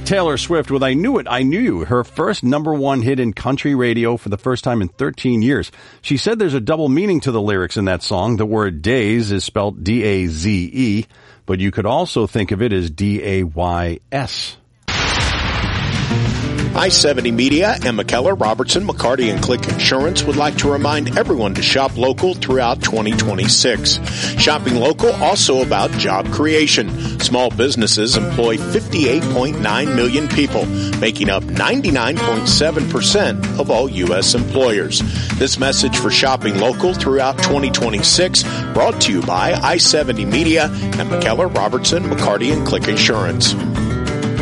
Taylor Swift with I Knew It, I Knew You, her first number one hit in country radio for the first time in 13 years. She said there's a double meaning to the lyrics in that song. The word daze is spelled D-A-Z-E, but you could also think of it as D-A-Y-S. I-70 Media, Emma Keller, Robertson, McCarty, and Click Insurance would like to remind everyone to shop local throughout 2026. Shopping local also about job creation. Small businesses employ 58.9 million people, making up 99.7% of all U.S. employers. This message for shopping local throughout 2026 brought to you by I-70 Media, Emma Keller, Robertson, McCarty, and Click Insurance.